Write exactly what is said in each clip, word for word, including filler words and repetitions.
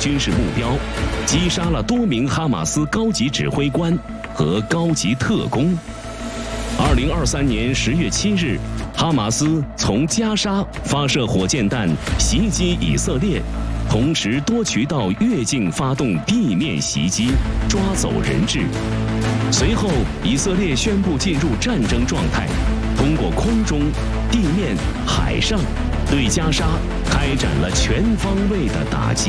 军事目标，击杀了多名哈马斯高级指挥官和高级特工。二零二三年十月七日，哈马斯从加沙发射火箭弹袭击以色列，同时多渠道越境发动地面袭击，抓走人质。随后，以色列宣布进入战争状态，通过空中、地面、海上，对加沙开展了全方位的打击。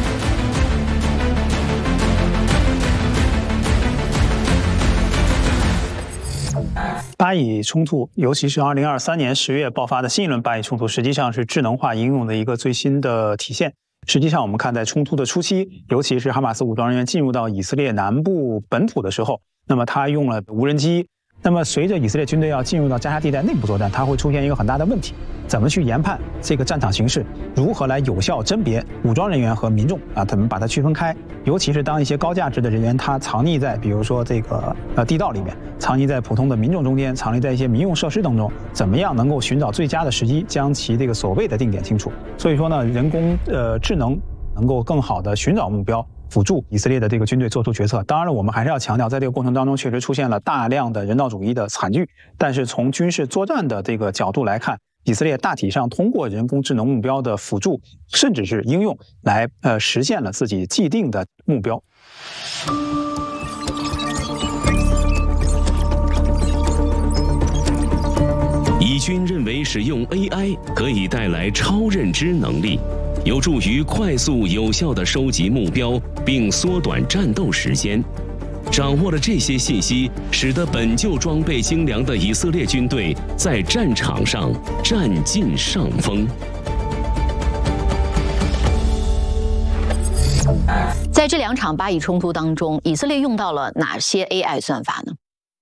巴以冲突，尤其是二零二三年十月爆发的新一轮巴以冲突，实际上是智能化应用的一个最新的体现。实际上，我们看在冲突的初期，尤其是哈马斯武装人员进入到以色列南部本土的时候，那么他用了无人机。那么随着以色列军队要进入到加沙地带内部作战，它会出现一个很大的问题：怎么去研判这个战场形势？如何来有效甄别武装人员和民众啊？怎么把它区分开？尤其是当一些高价值的人员他藏匿在，比如说这个呃地道里面，藏匿在普通的民众中间，藏匿在一些民用设施当中，怎么样能够寻找最佳的时机，将其这个所谓的定点清楚？所以说呢，人工呃智能能够更好的寻找目标，辅助以色列的这个军队做出决策。当然了，我们还是要强调，在这个过程当中确实出现了大量的人道主义的惨剧，但是从军事作战的这个角度来看，以色列大体上通过人工智能目标的辅助，甚至是应用，来呃实现了自己既定的目标。 以军认为使用 A I 可以带来超认知能力，有助于快速有效地收集目标，并缩短战斗时间。掌握了这些信息，使得本就装备精良的以色列军队在战场上占尽上风。 在这两场巴以冲突当中，以色列用到了哪些 A I 算法呢？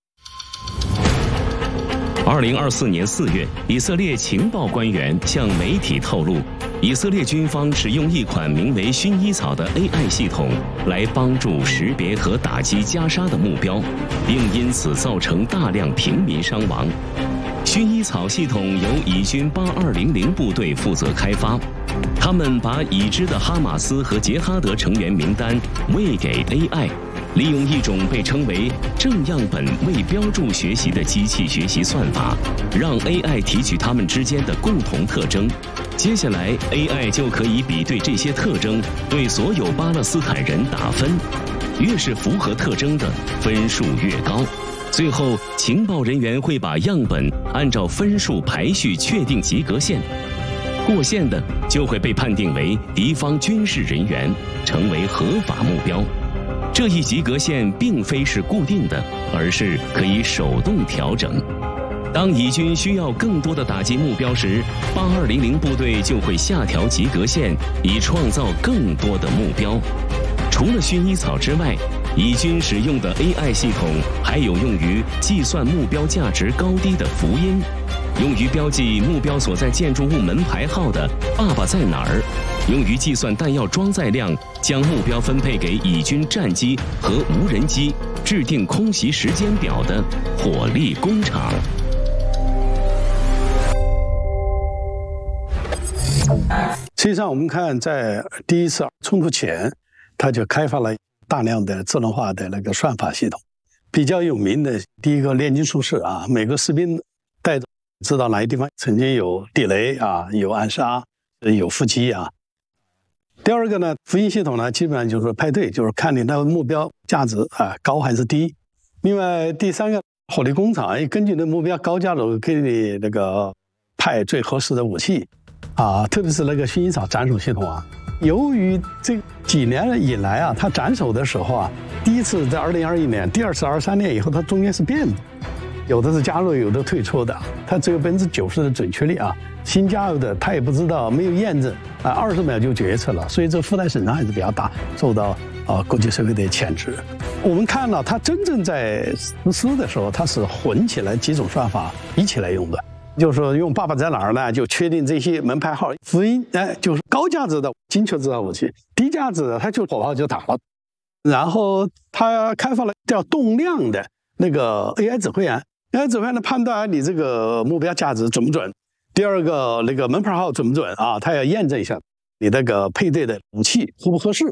二零二四年四月，以色列情报官员向媒体透露，以色列军方使用一款名为薰衣草的 A I 系统来帮助识别和打击加沙的目标，并因此造成大量平民伤亡。薰衣草系统由以军八二零零部队负责开发，他们把已知的哈马斯和杰哈德成员名单喂给 A I。利用一种被称为正样本未标注学习的机器学习算法，让 A I 提取它们之间的共同特征。接下来 A I 就可以比对这些特征，对所有巴勒斯坦人打分，越是符合特征的分数越高。最后，情报人员会把样本按照分数排序确定及格线，过线的就会被判定为敌方军事人员，成为合法目标。这一及格线并非是固定的，而是可以手动调整。当以军需要更多的打击目标时，八二零零部队就会下调及格线，以创造更多的目标。除了薰衣草之外，以军使用的 A I 系统还有用于计算目标价值高低的福音，用于标记目标所在建筑物门牌号的爸爸在哪儿，用于计算弹药装载量，将目标分配给以军战机和无人机，制定空袭时间表的火力工厂。 实际上，我们看在第一次冲突前，他就开发了大量的智能化的那个算法系统。比较有名的第一个炼金术士啊，每个士兵带着知道哪些地方曾经有地雷啊，有暗杀，有伏击啊。第二个呢，福音系统呢，基本上就是派对，就是看你那个目标价值啊高还是低。另外第三个火力工厂，根据那目标高价值给你那个派最合适的武器啊，特别是那个薰衣草斩首系统啊。由于这几年以来啊，它斩首的时候啊，第一次在二零二一年，第二次二三年以后，它中间是变的，有的是加入，有的退出的，它只有百分之九十的准确率啊。新加入的他也不知道，没有验证啊，二十秒就决策了，所以这附带审查还是比较大，受到啊国际社会的谴责。我们看到它真正在实施的时候，它是混起来几种算法一起来用的。就是说，用爸爸在哪儿呢？就确定这些门牌号。福音，哎，就是高价值的精确制造武器，低价值的它就火炮就打了。然后他开发了叫动量的那个 A I 指挥员 ，A I 指挥员的判断你这个目标价值准不准。第二个那个门牌号准不准啊？他要验证一下你那个配对的武器合不合适